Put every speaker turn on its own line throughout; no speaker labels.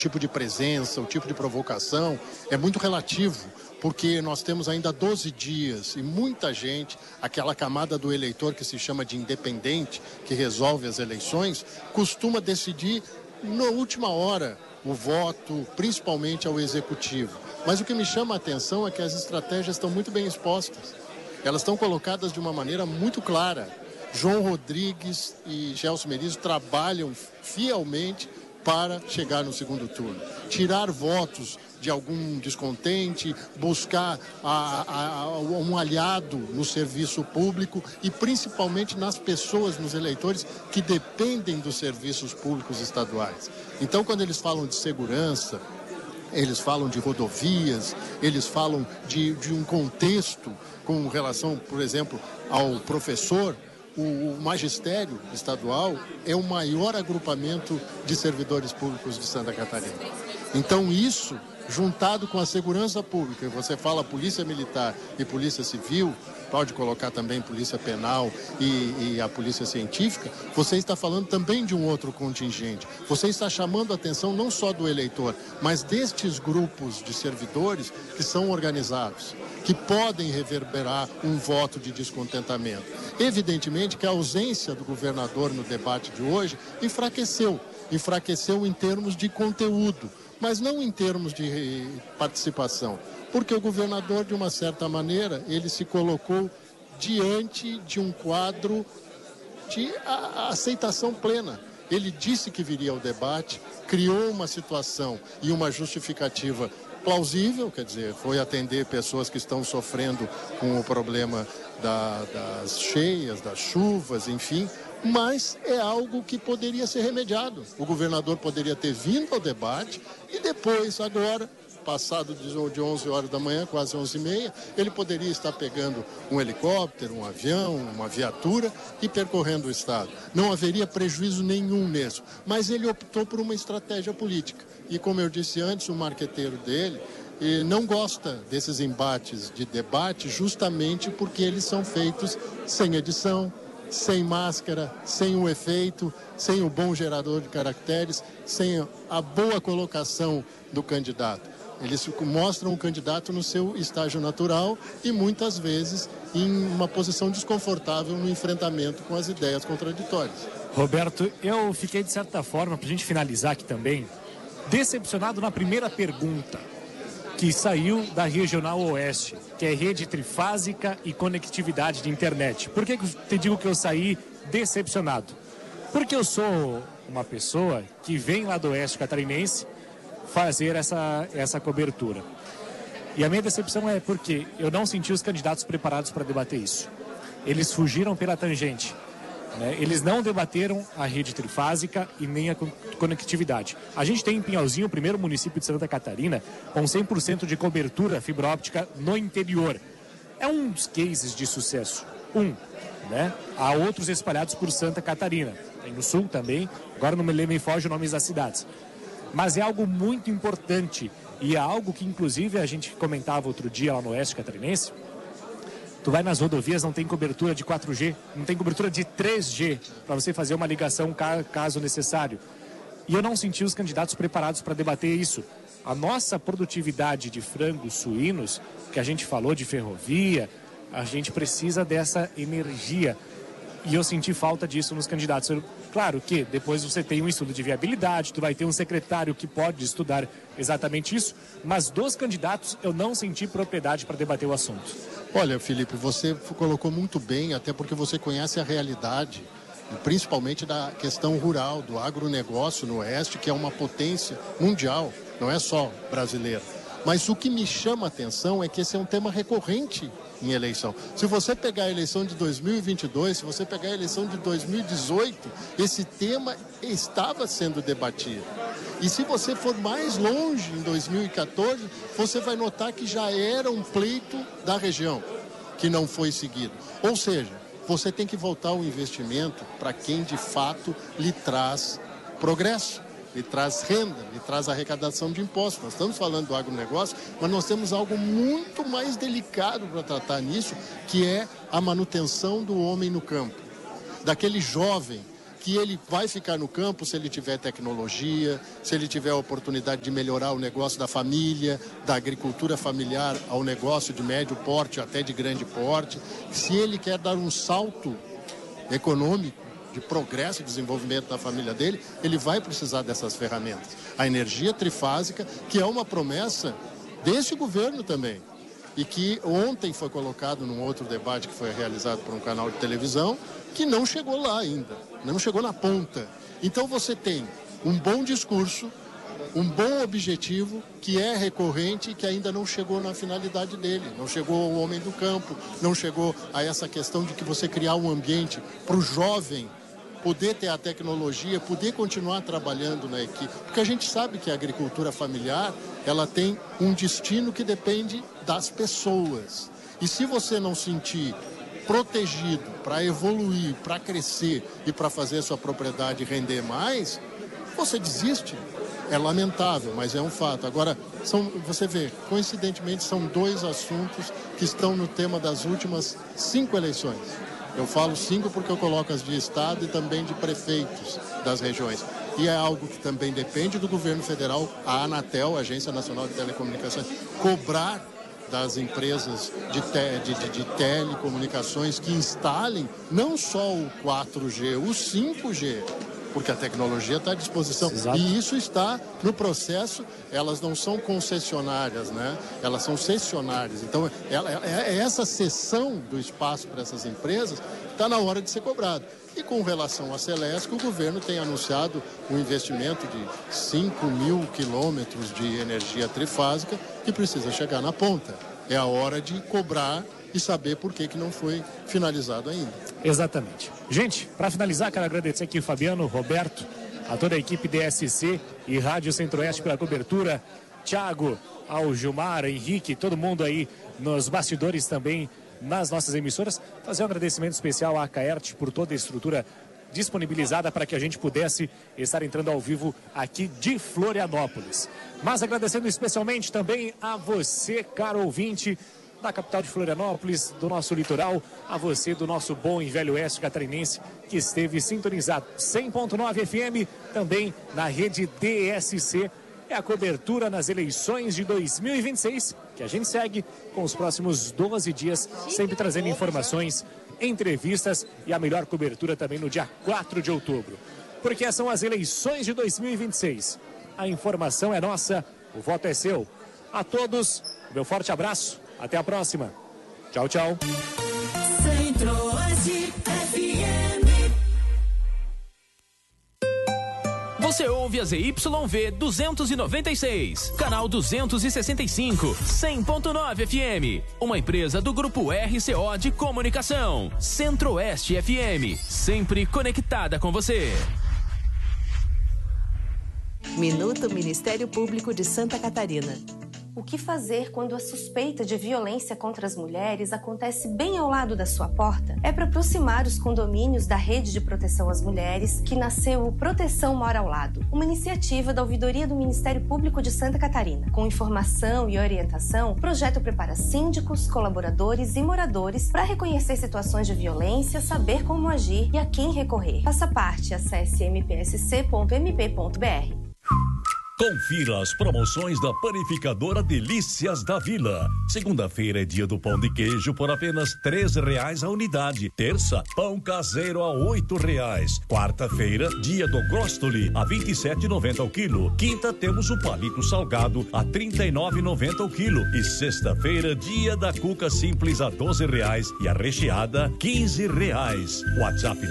tipo de presença, o tipo de provocação, é muito relativo, porque nós temos ainda 12 dias e muita gente, aquela camada do eleitor que se chama de independente, que resolve as eleições, costuma decidir na última hora o voto, principalmente ao executivo. Mas o que me chama a atenção é que as estratégias estão muito bem expostas. Elas estão colocadas de uma maneira muito clara. João Rodrigues e Gelson Merizo trabalham fielmente para chegar no segundo turno. Tirar votos de algum descontente, buscar um aliado no serviço público e principalmente nas pessoas, nos eleitores que dependem dos serviços públicos estaduais. Então, quando eles falam de segurança, eles falam de rodovias, eles falam de um contexto com relação, por exemplo, ao professor. O magistério estadual é o maior agrupamento de servidores públicos de Santa Catarina. Então isso, juntado com a segurança pública, você fala polícia militar e polícia civil, pode colocar também polícia penal e a polícia científica, você está falando também de um outro contingente. Você está chamando a atenção não só do eleitor, mas destes grupos de servidores que são organizados, que podem reverberar um voto de descontentamento. Evidentemente que a ausência do governador no debate de hoje enfraqueceu em termos de conteúdo, mas não em termos de participação, porque o governador, de uma certa maneira, ele se colocou diante de um quadro de aceitação plena. Ele disse que viria ao debate, criou uma situação e uma justificativa plausível, quer dizer, foi atender pessoas que estão sofrendo com o problema das cheias, das chuvas, enfim, mas é algo que poderia ser remediado. O governador poderia ter vindo ao debate e depois, agora, passado de 11 horas da manhã, quase 11h30, ele poderia estar pegando um helicóptero, um avião, uma viatura e percorrendo o estado. Não haveria prejuízo nenhum nisso, mas ele optou por uma estratégia política. E como eu disse antes, o marqueteiro dele não gosta desses embates de debate justamente porque eles são feitos sem edição, sem máscara, sem o efeito, sem o bom gerador de caracteres, sem a boa colocação do candidato. Eles mostram o candidato no seu estágio natural e muitas vezes em uma posição desconfortável no enfrentamento com as ideias contraditórias.
Roberto, eu fiquei de certa forma, para a gente finalizar aqui também, decepcionado na primeira pergunta que saiu da Regional Oeste, que é rede trifásica e conectividade de internet. Por que eu te digo que eu saí decepcionado? Porque eu sou uma pessoa que vem lá do Oeste Catarinense fazer essa cobertura. E a minha decepção é porque eu não senti os candidatos preparados para debater isso. Eles fugiram pela tangente. Eles não debateram a rede trifásica e nem a conectividade. A gente tem em Pinhalzinho o primeiro município de Santa Catarina com 100% de cobertura fibra óptica no interior. É um dos cases de sucesso. Há outros espalhados por Santa Catarina. Tem no sul também, agora não me lembro, me foge os nomes das cidades. Mas é algo muito importante e é algo que inclusive a gente comentava outro dia lá no Oeste Catarinense. Tu vai nas rodovias, não tem cobertura de 4G, não tem cobertura de 3G para você fazer uma ligação caso necessário. E eu não senti os candidatos preparados para debater isso. A nossa produtividade de frangos, suínos, que a gente falou de ferrovia, a gente precisa dessa energia. E eu senti falta disso nos candidatos. Claro que depois você tem um estudo de viabilidade, tu vai ter um secretário que pode estudar exatamente isso, mas dos candidatos eu não senti propriedade para debater o assunto.
Olha, Felipe, você colocou muito bem, até porque você conhece a realidade, principalmente da questão rural, do agronegócio no Oeste, que é uma potência mundial, não é só brasileira. Mas o que me chama a atenção é que esse é um tema recorrente em eleição. Se você pegar a eleição de 2022, se você pegar a eleição de 2018, esse tema estava sendo debatido. E se você for mais longe, em 2014, você vai notar que já era um pleito da região, que não foi seguido. Ou seja, você tem que voltar o investimento para quem de fato lhe traz progresso, lhe traz renda, lhe traz arrecadação de impostos. Nós estamos falando do agronegócio, mas nós temos algo muito mais delicado para tratar nisso, que é a manutenção do homem no campo. Daquele jovem que ele vai ficar no campo se ele tiver tecnologia, se ele tiver a oportunidade de melhorar o negócio da família, da agricultura familiar ao negócio de médio porte, até de grande porte. Se ele quer dar um salto econômico, de progresso e desenvolvimento da família dele, ele vai precisar dessas ferramentas. A energia trifásica, que é uma promessa desse governo também, e que ontem foi colocado num outro debate que foi realizado por um canal de televisão, que não chegou lá ainda, não chegou na ponta. Então você tem um bom discurso, um bom objetivo que é recorrente e que ainda não chegou na finalidade dele, não chegou ao homem do campo, não chegou a essa questão de que você criar um ambiente para o jovem poder ter a tecnologia, poder continuar trabalhando na equipe. Porque a gente sabe que a agricultura familiar, ela tem um destino que depende das pessoas. E se você não sentir protegido para evoluir, para crescer e para fazer a sua propriedade render mais, você desiste. É lamentável, mas é um fato. Agora, você vê, coincidentemente, são 2 assuntos que estão no tema das últimas 5 eleições. Eu falo 5 porque eu coloco as de Estado e também de prefeitos das regiões. E é algo que também depende do governo federal, a Anatel, a Agência Nacional de Telecomunicações, cobrar das empresas de telecomunicações que instalem não só o 4G, o 5G, porque a tecnologia está à disposição. Exato. E isso está no processo, elas não são concessionárias, né? Elas são cessionárias. Então, essa cessão do espaço para essas empresas está na hora de ser cobrado. E com relação à Celesc, o governo tem anunciado um investimento de 5 mil quilômetros de energia trifásica que precisa chegar na ponta. É a hora de cobrar e saber por que não foi finalizado ainda.
Exatamente. Gente, para finalizar, quero agradecer aqui o Fabiano, Roberto, a toda a equipe DSC e Rádio Centro-Oeste pela cobertura, Thiago, ao Gilmar, Henrique, todo mundo aí nos bastidores também, nas nossas emissoras. Fazer um agradecimento especial à Caert por toda a estrutura disponibilizada para que a gente pudesse estar entrando ao vivo aqui de Florianópolis. Mas agradecendo especialmente também a você, caro ouvinte, da capital de Florianópolis, do nosso litoral, a você do nosso bom e velho oeste catarinense que esteve sintonizado 100.9 FM, também na rede DSC. É a cobertura nas eleições de 2026, que a gente segue com os próximos 12 dias, sempre trazendo informações, entrevistas e a melhor cobertura também no dia 4 de outubro. Porque são as eleições de 2026. A informação é nossa, o voto é seu. A todos, meu forte abraço. Até a próxima. Tchau, tchau.
Centro-Oeste FM. Você ouve a ZYV 296, canal 265, 100.9 FM. Uma empresa do Grupo RCO de Comunicação. Centro-Oeste FM. Sempre conectada com você.
Minuto Ministério Público de Santa Catarina.
O que fazer quando a suspeita de violência contra as mulheres acontece bem ao lado da sua porta? É para aproximar os condomínios da Rede de Proteção às Mulheres que nasceu o Proteção Mora ao Lado, uma iniciativa da Ouvidoria do Ministério Público de Santa Catarina. Com informação e orientação, o projeto prepara síndicos, colaboradores e moradores para reconhecer situações de violência, saber como agir e a quem recorrer. Faça parte, acesse mpsc.mp.br.
Confira as promoções da Panificadora Delícias da Vila. Segunda-feira é dia do pão de queijo por apenas R$3 a unidade. Terça, pão caseiro a R$8. Quarta-feira, dia do Grostoli a R$27,90 ao quilo. Quinta, temos o palito salgado a R$39,90 ao quilo. E sexta-feira, dia da cuca simples a R$12 e a recheada R$15. WhatsApp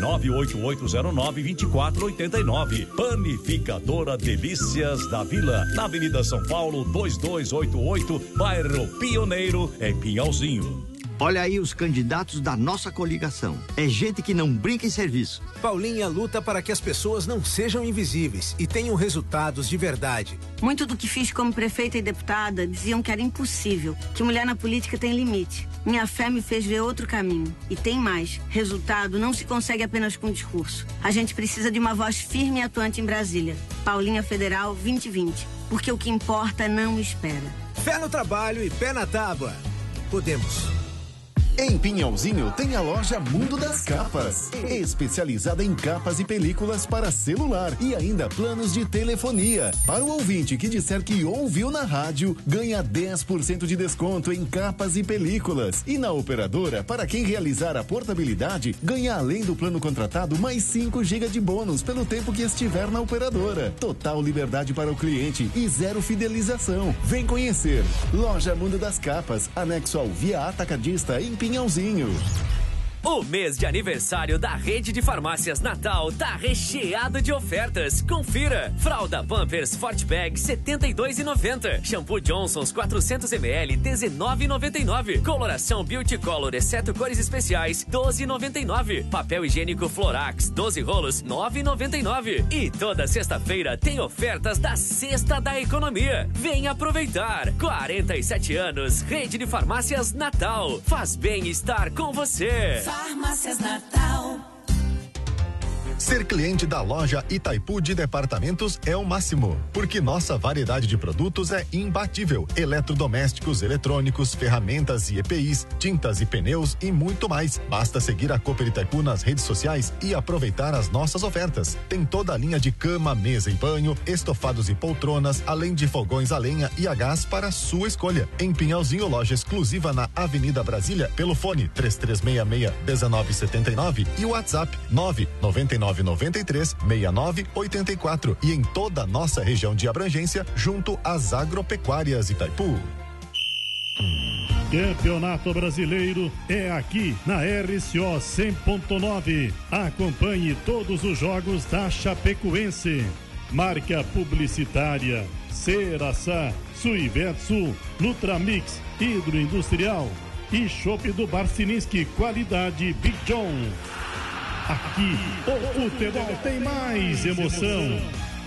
98809-2489. Panificadora Delícias da Vila, na Avenida São Paulo, 2288, bairro Pioneiro, em Pinhalzinho.
Olha aí os candidatos da nossa coligação. É gente que não brinca em serviço.
Paulinha luta para que as pessoas não sejam invisíveis e tenham resultados de verdade.
Muito do que fiz como prefeita e deputada diziam que era impossível, que mulher na política tem limite. Minha fé me fez ver outro caminho. E tem mais. Resultado não se consegue apenas com discurso. A gente precisa de uma voz firme e atuante em Brasília. Paulinha Federal 2020. Porque o que importa não espera.
Fé no trabalho e pé na tábua. Podemos.
Em Pinhalzinho tem a loja Mundo das Capas, especializada em capas e películas para celular e ainda planos de telefonia. Para o ouvinte que disser que ouviu na rádio, ganha 10% de desconto em capas e películas. E na operadora, para quem realizar a portabilidade, ganha além do plano contratado mais 5 GB de bônus pelo tempo que estiver na operadora. Total liberdade para o cliente e zero fidelização. Vem conhecer. Loja Mundo das Capas, anexo ao Via Atacadista em Pinhalzinho.
O mês de aniversário da rede de farmácias Natal tá recheado de ofertas. Confira. Fralda Pampers Forte Bag 72,90. Shampoo Johnson's 400ml 19,99. Coloração Beauty Color exceto cores especiais 12,99. Papel higiênico Florax 12 rolos 9,99. E toda sexta-feira tem ofertas da Sexta da Economia. Vem aproveitar. 47 anos, rede de farmácias Natal. Faz bem estar com você.
Farmácias Natal.
Ser cliente da loja Itaipu de Departamentos é o máximo, porque nossa variedade de produtos é imbatível. Eletrodomésticos, eletrônicos, ferramentas e EPIs, tintas e pneus e muito mais. Basta seguir a Cooper Itaipu nas redes sociais e aproveitar as nossas ofertas. Tem toda a linha de cama, mesa e banho, estofados e poltronas, além de fogões a lenha e a gás para a sua escolha. Em Pinhalzinho, loja exclusiva na Avenida Brasília, pelo fone 3366-1979 e o WhatsApp 99993-6984 e em toda a nossa região de abrangência, junto às agropecuárias Itaipu.
Campeonato Brasileiro é aqui na RCO 100.9. Acompanhe todos os jogos da Chapecoense. Marca publicitária Ceraçá, Suivetsu, Nutramix, Hidroindustrial e Chopp do Barciniski, qualidade Big John. Aqui, o futebol tem mais emoção.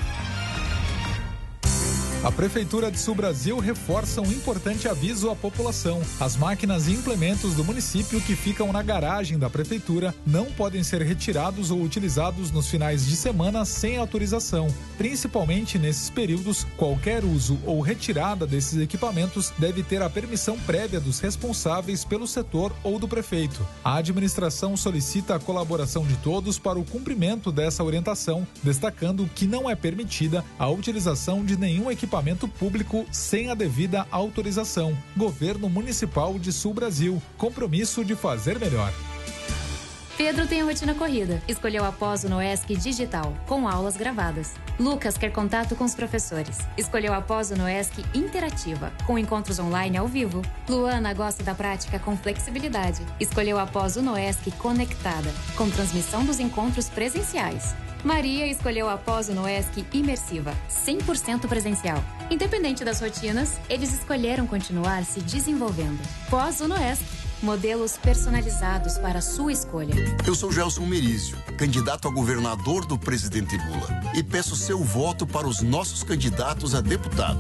A Prefeitura de Sul Brasil reforça um importante aviso à população. As máquinas e implementos do município que ficam na garagem da Prefeitura não podem ser retirados ou utilizados nos finais de semana sem autorização. Principalmente nesses períodos, qualquer uso ou retirada desses equipamentos deve ter a permissão prévia dos responsáveis pelo setor ou do prefeito. A administração solicita a colaboração de todos para o cumprimento dessa orientação, destacando que não é permitida a utilização de nenhum equipamento público sem a devida autorização. Governo Municipal de Sul Brasil. Compromisso de fazer melhor.
Pedro tem a rotina corrida. Escolheu a pós no ESC Digital, com aulas gravadas. Lucas quer contato com os professores. Escolheu a pós no ESC Interativa, com encontros online ao vivo. Luana gosta da prática com flexibilidade. Escolheu a pós no ESC Conectada, com transmissão dos encontros presenciais. Maria escolheu a pós-UNOESC imersiva, 100% presencial. Independente das rotinas, eles escolheram continuar se desenvolvendo. Pós-UNOESC, modelos personalizados para a sua escolha.
Eu sou Gelson Merizio, candidato a governador do presidente Lula, e peço seu voto para os nossos candidatos a deputado.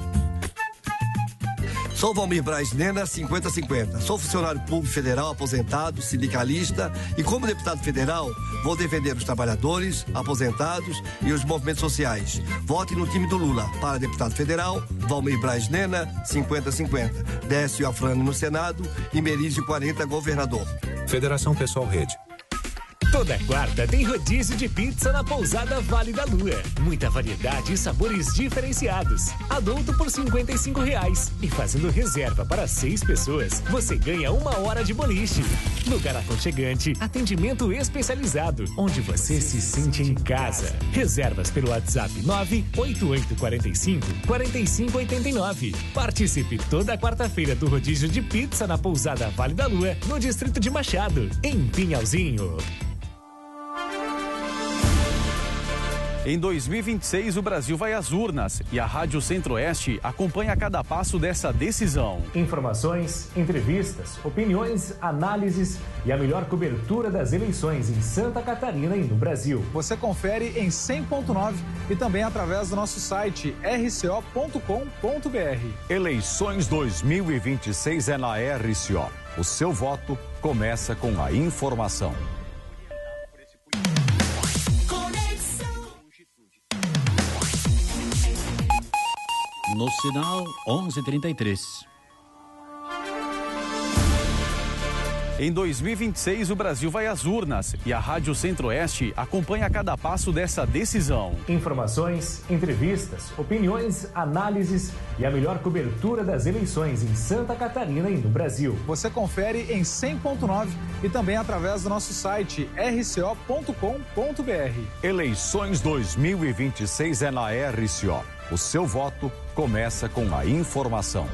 Sou Valmir Braz Nena, 50-50. Sou funcionário público federal, aposentado, sindicalista e como deputado federal, vou defender os trabalhadores, aposentados e os movimentos sociais. Vote no time do Lula. Para deputado federal, Valmir Braz Nena, 50-50. Décio Afrani no Senado e Merizio 40, governador.
Federação Pessoal Rede.
Toda quarta tem rodízio de pizza na pousada Vale da Lua. Muita variedade e sabores diferenciados. Adulto por R$55. E fazendo reserva para 6 pessoas, você ganha 1 hora de boliche. Lugar aconchegante, atendimento especializado, onde você se sente em casa. Reservas pelo WhatsApp 98845-4589. Participe toda quarta-feira do rodízio de pizza na pousada Vale da Lua, no distrito de Machado, em Pinhalzinho.
Em 2026, o Brasil vai às urnas e a Rádio Centro-Oeste acompanha cada passo dessa decisão.
Informações, entrevistas, opiniões, análises e a melhor cobertura das eleições em Santa Catarina e no Brasil.
Você confere em 100.9 e também através do nosso site rco.com.br.
Eleições 2026 é na RCO. O seu voto começa com a informação.
No sinal 11:33.
Em 2026, o Brasil vai às urnas e a Rádio Centro-Oeste acompanha cada passo dessa decisão.
Informações, entrevistas, opiniões, análises e a melhor cobertura das eleições em Santa Catarina e no Brasil.
Você confere em 100.9 e também através do nosso site rco.com.br.
Eleições 2026 é na RCO. O seu voto começa com a informação.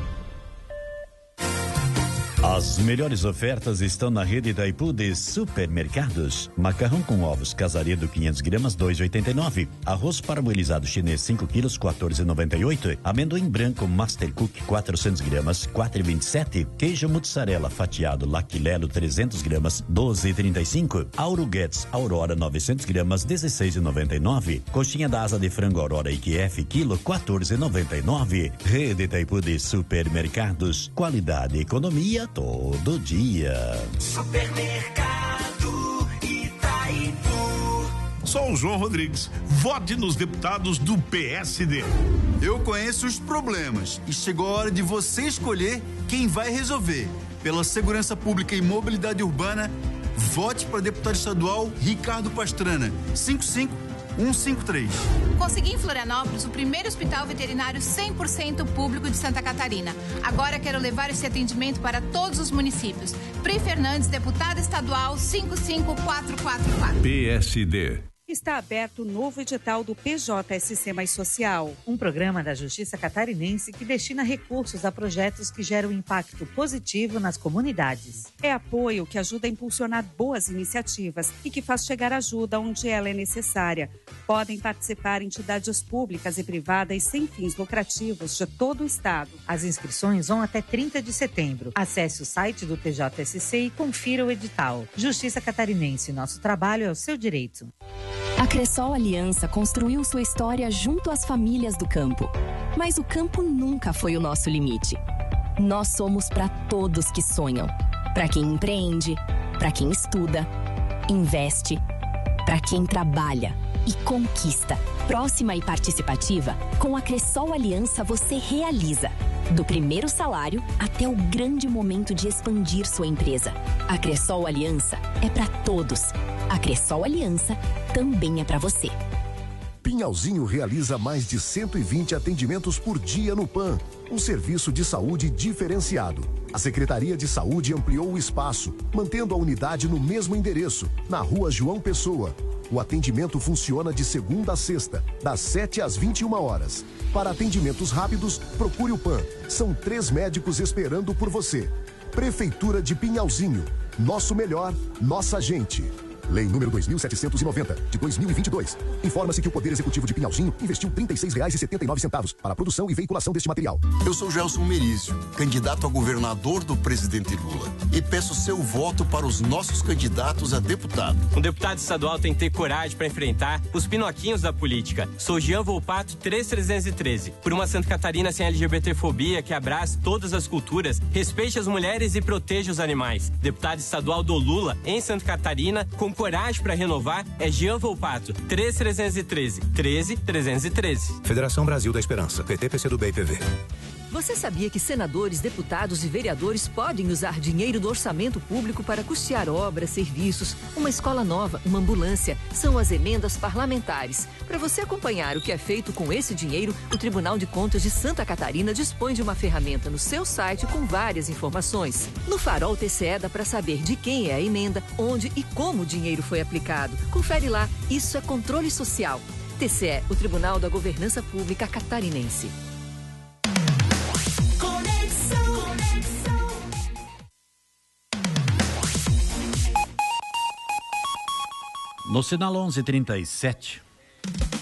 As melhores ofertas estão na rede Itaipu de supermercados. Macarrão com ovos Casaredo 500 gramas 2,89. Arroz parboilizado chinês 5 quilos 14,98. Amendoim branco Master Cook 400 gramas 4,27. Queijo mussarela fatiado Laquilelo 300 gramas 12,35. Auro Guedes Aurora 900 gramas 16,99. Coxinha da asa de frango Aurora IQF quilo 14,99. Rede Itaipu de supermercados. Qualidade e economia todo dia.
Supermercado Itaipu. Sou o João Rodrigues. Vote nos deputados do PSD.
Eu conheço os problemas e chegou a hora de você escolher quem vai resolver. Pela segurança pública e mobilidade urbana, vote para deputado estadual Ricardo Pastrana, 55153.
Consegui em Florianópolis o primeiro hospital veterinário 100% público de Santa Catarina. Agora quero levar esse atendimento para todos os municípios. Pri Fernandes, deputada estadual 55444.
PSD.
Está aberto o novo edital do PJSC Mais Social, um programa da Justiça Catarinense que destina recursos a projetos que geram impacto positivo nas comunidades. É apoio que ajuda a impulsionar boas iniciativas e que faz chegar ajuda onde ela é necessária. Podem participar entidades públicas e privadas sem fins lucrativos de todo o estado.
As inscrições vão até 30 de setembro. Acesse o site do PJSC e confira o edital. Justiça Catarinense, nosso trabalho é o seu direito.
A Cressol Aliança construiu sua história junto às famílias do campo. Mas o campo nunca foi o nosso limite. Nós somos para todos que sonham. Para quem empreende, para quem estuda, investe, para quem trabalha e conquista. Próxima e participativa, com a Cressol Aliança você realiza. Do primeiro salário até o grande momento de expandir sua empresa. A Cressol Aliança é para todos. A Cressol Aliança também é para você.
Pinhalzinho realiza mais de 120 atendimentos por dia no PAN, um serviço de saúde diferenciado. A Secretaria de Saúde ampliou o espaço, mantendo a unidade no mesmo endereço, na Rua João Pessoa. O atendimento funciona de segunda a sexta, das 7 às 21 horas. Para atendimentos rápidos, procure o PAN. São 3 médicos esperando por você. Prefeitura de Pinhalzinho. Nosso melhor, nossa gente. Lei número 2.790, de 2022. Informa-se que o Poder Executivo de Pinhalzinho investiu R$ 36,79 para a produção e veiculação deste material.
Eu sou Gelson Merizio, candidato a governador do presidente Lula. E peço seu voto para os nossos candidatos a deputado.
Um deputado estadual tem que ter coragem para enfrentar os pinoquinhos da política. Sou Jean Volpato 3313. Por uma Santa Catarina sem LGBTfobia, que abrace todas as culturas, respeite as mulheres e proteja os animais. Deputado estadual do Lula em Santa Catarina, com coragem para renovar, é Jean Volpato 3313 13313.
Federação Brasil da Esperança, PT, PCdoB e PV.
Você sabia que senadores, deputados e vereadores podem usar dinheiro do orçamento público para custear obras, serviços, uma escola nova, uma ambulância? São as emendas parlamentares. Para você acompanhar o que é feito com esse dinheiro, o Tribunal de Contas de Santa Catarina dispõe de uma ferramenta no seu site com várias informações. No Farol TCE dá para saber de quem é a emenda, onde e como o dinheiro foi aplicado. Confere lá, isso é controle social. TCE, o Tribunal da Governança Pública Catarinense.
No sinal 11:37.